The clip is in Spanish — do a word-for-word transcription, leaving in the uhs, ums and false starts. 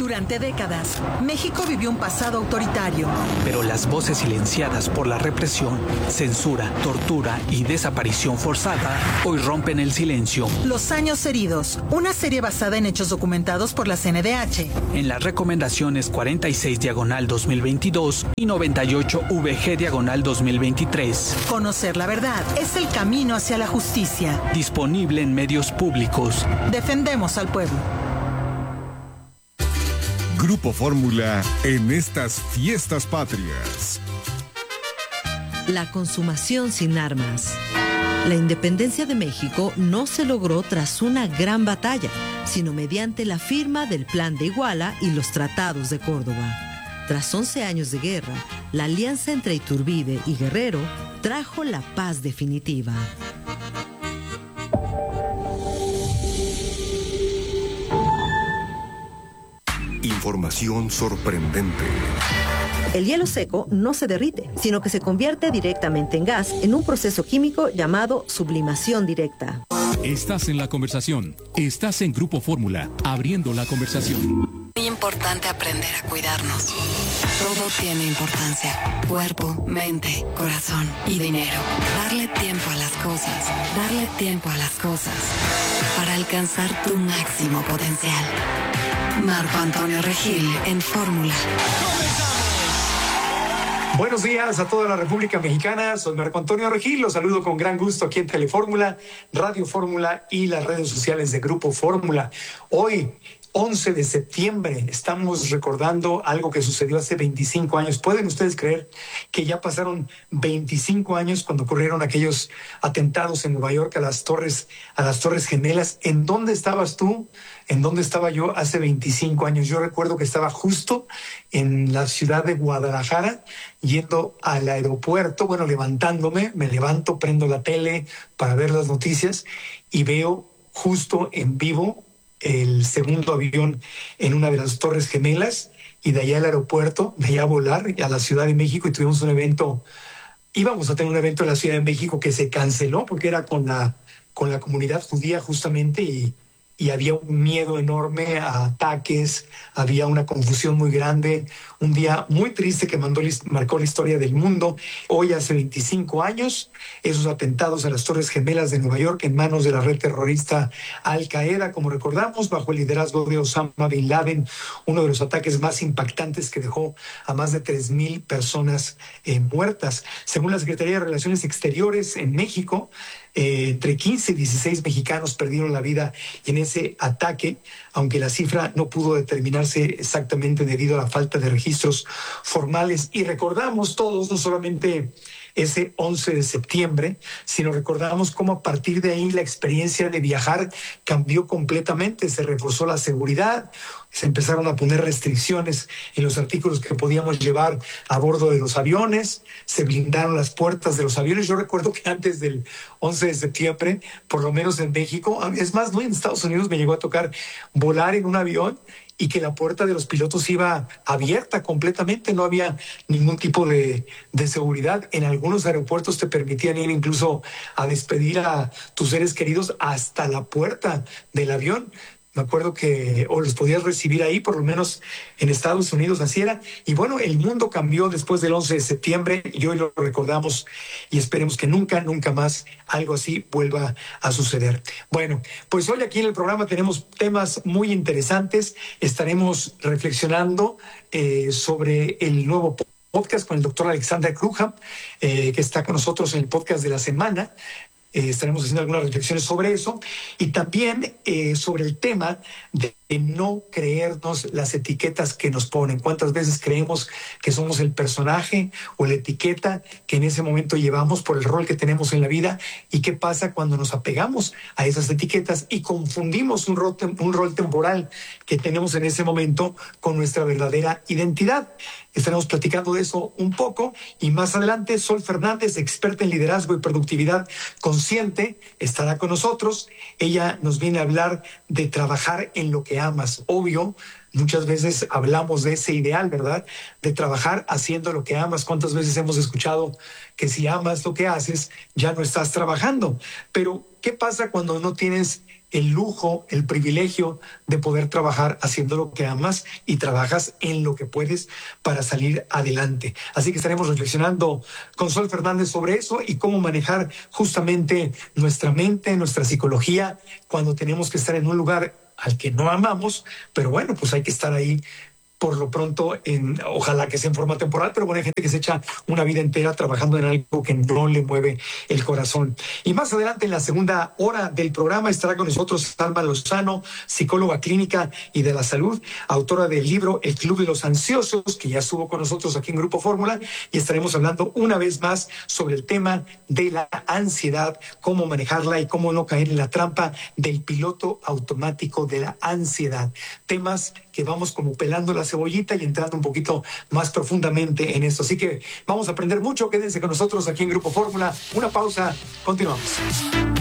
Durante décadas, México vivió un pasado autoritario. Pero las voces silenciadas por la represión, censura, tortura y desaparición forzada hoy rompen el silencio. Los años heridos, una serie basada en hechos documentados por la C N D H. En las recomendaciones cuarenta y seis diagonal dos mil veintidós y noventa y ocho V G diagonal dos mil veintitrés. Conocer la verdad es el camino hacia la justicia. Disponible en medios públicos. Defendemos al pueblo. Grupo Fórmula en estas fiestas patrias. La consumación sin armas. La independencia de México no se logró tras una gran batalla, sino mediante la firma del Plan de Iguala y los tratados de Córdoba. Tras once años de guerra, la alianza entre Iturbide y Guerrero trajo la paz definitiva. Información sorprendente. El hielo seco no se derrite, sino que se convierte directamente en gas en un proceso químico llamado sublimación directa. Estás en la conversación. Estás en Grupo Fórmula, abriendo la conversación. Muy importante aprender a cuidarnos. Todo tiene importancia. Cuerpo, mente, corazón y dinero. Darle tiempo a las cosas. Darle tiempo a las cosas. Para alcanzar tu máximo potencial. Marco Antonio Regil en Fórmula. Buenos días a toda la República Mexicana. Soy Marco Antonio Regil. Los saludo con gran gusto aquí en Telefórmula, Radio Fórmula y las redes sociales de Grupo Fórmula. Hoy, once de septiembre, estamos recordando algo que sucedió hace veinticinco años. ¿Pueden ustedes creer que ya pasaron veinticinco años cuando ocurrieron aquellos atentados en Nueva York a las Torres, a las Torres Gemelas? ¿En dónde estabas tú? ¿En dónde estaba yo hace veinticinco años? Yo recuerdo que estaba justo en la ciudad de Guadalajara, yendo al aeropuerto, bueno, levantándome, me levanto, prendo la tele para ver las noticias y veo justo en vivo el segundo avión en una de las Torres Gemelas, y de allá al aeropuerto, de allá a volar a la Ciudad de México, y tuvimos un evento, íbamos a tener un evento en la Ciudad de México que se canceló porque era con la, con la comunidad judía justamente, y y había un miedo enorme a ataques, había una confusión muy grande, un día muy triste que mandó, marcó la historia del mundo. Hoy, hace veinticinco años, esos atentados a las Torres Gemelas de Nueva York en manos de la red terrorista Al Qaeda, como recordamos, bajo el liderazgo de Osama Bin Laden, uno de los ataques más impactantes que dejó a más de tres mil personas eh, muertas. Según la Secretaría de Relaciones Exteriores en México, Eh, entre quince y dieciséis mexicanos perdieron la vida en ese ataque, aunque la cifra no pudo determinarse exactamente debido a la falta de registros formales. Y recordamos todos, no solamente ese once de septiembre, sino recordamos cómo a partir de ahí la experiencia de viajar cambió completamente. Se reforzó la seguridad, se empezaron a poner restricciones en los artículos que podíamos llevar a bordo de los aviones, se blindaron las puertas de los aviones. Yo recuerdo que antes del once de septiembre, por lo menos en México, es más, no, en Estados Unidos me llegó a tocar volar en un avión y que la puerta de los pilotos iba abierta completamente, no había ningún tipo de, de seguridad. En algunos aeropuertos te permitían ir incluso a despedir a tus seres queridos hasta la puerta del avión. Me acuerdo que o los podías recibir ahí, por lo menos en Estados Unidos así era. Y bueno, el mundo cambió después del once de septiembre y hoy lo recordamos y esperemos que nunca, nunca más algo así vuelva a suceder. Bueno, pues hoy aquí en el programa tenemos temas muy interesantes. Estaremos reflexionando eh, sobre el nuevo podcast con el doctor Alexander Cruja, eh, que está con nosotros en el podcast de la semana. Eh, estaremos haciendo algunas reflexiones sobre eso y también eh, sobre el tema de, de no creernos las etiquetas que nos ponen. ¿Cuántas veces creemos que somos el personaje o la etiqueta que en ese momento llevamos por el rol que tenemos en la vida? ¿Y qué pasa cuando nos apegamos a esas etiquetas y confundimos un rol, un rol temporal que tenemos en ese momento con nuestra verdadera identidad? Estaremos platicando de eso un poco y más adelante Sol Fernández, experta en liderazgo y productividad consciente, estará con nosotros. Ella nos viene a hablar de trabajar en lo que amas. Obvio, muchas veces hablamos de ese ideal, ¿verdad? De trabajar haciendo lo que amas. ¿Cuántas veces hemos escuchado que si amas lo que haces, ya no estás trabajando? Pero, ¿qué pasa cuando no tienes el lujo, el privilegio de poder trabajar haciendo lo que amas y trabajas en lo que puedes para salir adelante. Así que estaremos reflexionando con Sol Fernández sobre eso y cómo manejar justamente nuestra mente, nuestra psicología, cuando tenemos que estar en un lugar al que no amamos, pero bueno, pues hay que estar ahí por lo pronto, en, ojalá que sea en forma temporal, pero bueno, hay gente que se echa una vida entera trabajando en algo que no le mueve el corazón. Y más adelante, en la segunda hora del programa, estará con nosotros Alma Lozano, psicóloga clínica y de la salud, autora del libro El Club de los Ansiosos, que ya estuvo con nosotros aquí en Grupo Fórmula, y estaremos hablando una vez más sobre el tema de la ansiedad, cómo manejarla y cómo no caer en la trampa del piloto automático de la ansiedad. Temas que vamos como pelando la cebollita y entrando un poquito más profundamente en esto. Así que vamos a aprender mucho. Quédense con nosotros aquí en Grupo Fórmula. Una pausa. Continuamos.